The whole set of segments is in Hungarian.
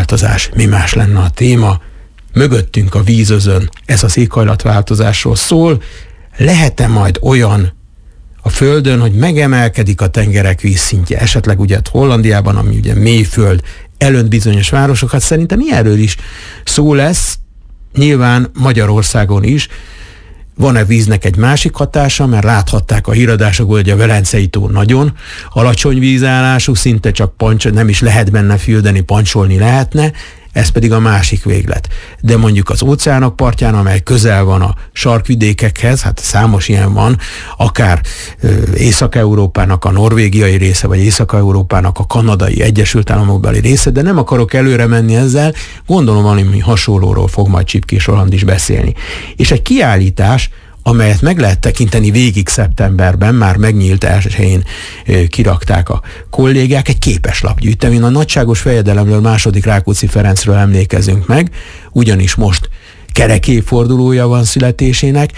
éghajlatváltozás, mi más lenne a téma? Mögöttünk a vízözön, ez az éghajlatváltozásról szól. Lehet-e majd olyan a Földön, hogy megemelkedik a tengerek vízszintje, esetleg ugye Hollandiában, ami ugye mélyföld, elönt bizonyos városokat, szerintem ilyenről is szó lesz, nyilván Magyarországon is. Van-e víznek egy másik hatása, mert láthatták a híradásokból, hogy a Velencei tó nagyon alacsony vízállású, szinte csak nem is lehet benne fürdeni, pancsolni lehetne, ez pedig a másik véglet. De mondjuk az óceánok partján, amely közel van a sarkvidékekhez, hát számos ilyen van, akár Észak-Európának a norvégiai része, vagy Észak-Európának a kanadai Egyesült Államokbeli része, de nem akarok előre menni ezzel, gondolom valami hasonlóról fog majd Csipkés Roland is beszélni. És egy kiállítás, amelyet meg lehet tekinteni végig szeptemberben, már megnyílt elsőjén kirakták a kollégák, egy képeslapgyűjtemény. A nagyságos fejedelemről, második Rákóczi Ferencről emlékezünk meg, ugyanis most kerek évfordulója van születésének,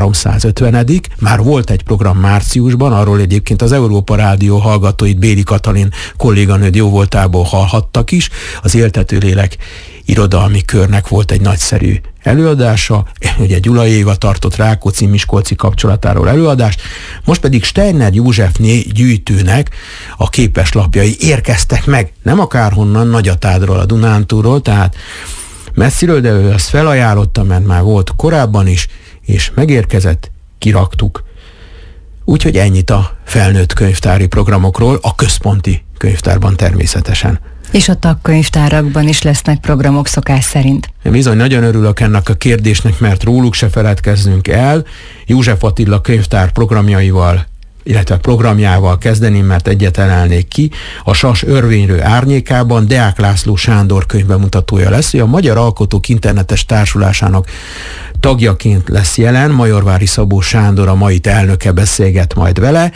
350. Már volt egy program márciusban, arról egyébként az Európa Rádió hallgatóit, Béli Katalin kolléganőd jóvoltából hallhattak is, az Éltető Lélek irodalmi körnek volt egy nagyszerű előadása, ugye Gyula Éva tartott Rákóczi-Miskolci kapcsolatáról előadást, most pedig Steiner Józsefné gyűjtőnek a képeslapjai érkeztek meg, nem akárhonnan, Nagyatádról, a Dunántúlról, tehát messziről, de ő azt felajánlotta, mert már volt korábban is, és megérkezett, kiraktuk. Úgyhogy ennyit a felnőtt könyvtári programokról, a központi könyvtárban természetesen. És a tagkönyvtárakban is lesznek programok szokás szerint. Bizony, nagyon örülök ennek a kérdésnek, mert róluk se feledkezzünk el. József Attila könyvtár programjaival, illetve programjával kezdeném, mert egyet emelnék ki. A Sas örvényrő árnyékában Deák László Sándor könyvbemutatója lesz, hogy a Magyar Alkotók Internetes Társulásának tagjaként lesz jelen, Majorvári Szabó Sándor, a mai elnöke, beszélget majd vele.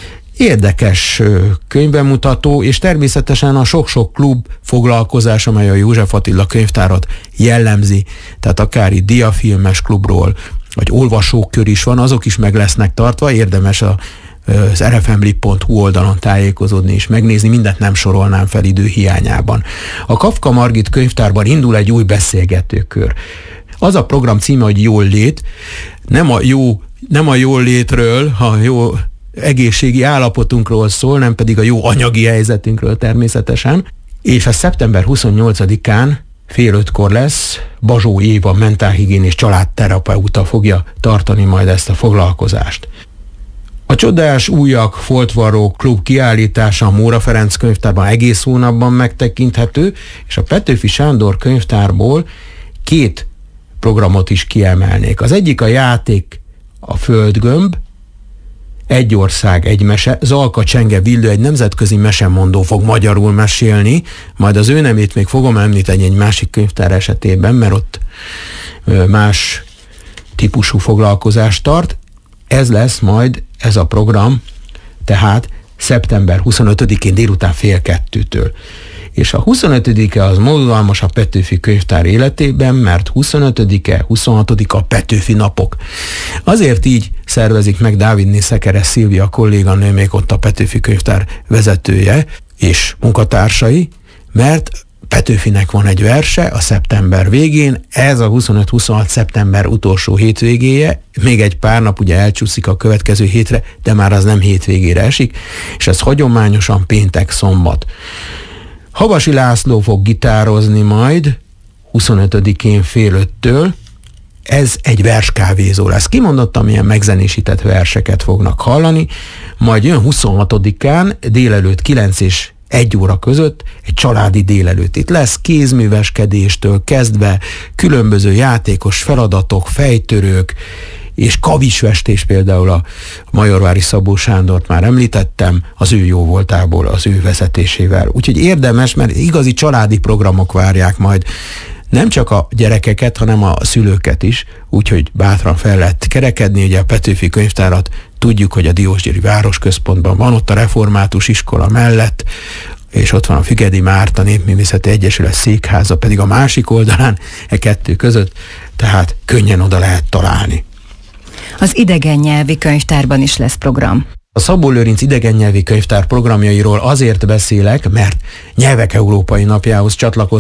Érdekes könyvbemutató, és természetesen a sok-sok klub foglalkozás, amely a József Attila könyvtárat jellemzi, tehát akár itt diafilmes klubról, vagy olvasókör is van, azok is meg lesznek tartva, érdemes az rfmlib.hu oldalon tájékozódni és megnézni, mindent nem sorolnám fel idő hiányában. A Kafka Margit könyvtárban indul egy új beszélgetőkör. Az a program címe, hogy Jól lét, nem a jól létről, a jó egészségi állapotunkról szól, nem pedig a jó anyagi helyzetünkről természetesen, és a szeptember 28-án fél 5-kor lesz, Bazsó Éva mentálhigiénés családterapeuta fogja tartani majd ezt a foglalkozást. A Csodás újak foltvarró klub kiállítása a Móra Ferenc könyvtárban egész hónapban megtekinthető, és a Petőfi Sándor könyvtárból 2 programot is kiemelnék. Az egyik a játék a Földgömb, Egy ország, egy mese. Zalka Csenge Villő, egy nemzetközi mesemondó fog magyarul mesélni, majd az ő nevét még fogom említeni egy másik könyvtár esetében, mert ott más típusú foglalkozást tart. Ez lesz majd ez a program, tehát szeptember 25-én délután 13:30-től. És a 25-e az mozgalmas a Petőfi könyvtár életében, mert 25-e, 26-a a Petőfi napok. Azért így szervezik meg Dávidné Szekeres Szilvia kolléganő, még ott a Petőfi könyvtár vezetője és munkatársai, mert Petőfinek van egy verse a szeptember végén, ez a 25-26 szeptember utolsó hétvégéje, még egy pár nap ugye elcsúszik a következő hétre, de már az nem hétvégére esik, és ez hagyományosan péntek-szombat. Havasi László fog gitározni majd 25-én fél 5-től, ez egy verskávézó lesz. Kimondottan milyen megzenésített verseket fognak hallani, majd jön 26-án délelőtt 9 és 1 óra között egy családi délelőtt. Itt lesz kézműveskedéstől kezdve különböző játékos feladatok, fejtörők, és kavisfestés, például a Majorvári Szabó Sándort már említettem, az ő jó voltából, az ő vezetésével. Úgyhogy érdemes, mert igazi családi programok várják majd nem csak a gyerekeket, hanem a szülőket is, úgyhogy bátran fel lehet kerekedni. Ugye a Petőfi könyvtárat tudjuk, hogy a Diósgyőri Városközpontban van, ott a Református iskola mellett, és ott van a Fügedi Márta Népművészeti Egyesület székháza, pedig a másik oldalán, e 2 között, tehát könnyen oda lehet találni. Az idegen nyelvi könyvtárban is lesz program. A Szabó Lőrinc idegen nyelvi könyvtár programjairól azért beszélek, mert Nyelvek Európai Napjához csatlakoznak